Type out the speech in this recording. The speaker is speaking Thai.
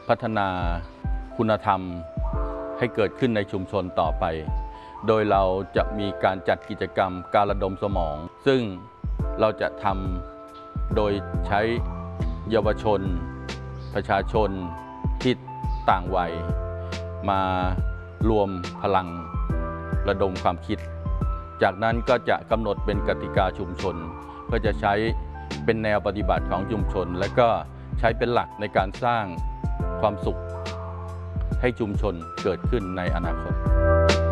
พัฒนาคุณธรรมให้เกิดขึ้นในชุมชนต่อไปโดยเราจะมีการจัดกิจกรรมการระดมสมองซึ่งเราจะทำโดยใช้เยาวชนประชาชนที่ต่างวัยมารวมพลังระดมความคิดจากนั้นก็จะกำหนดเป็นกติกาชุมชนเพื่อจะใช้เป็นแนวปฏิบัติของชุมชนและก็ใช้เป็นหลักในการสร้างความสุขให้ชุมชนเกิดขึ้นในอนาคต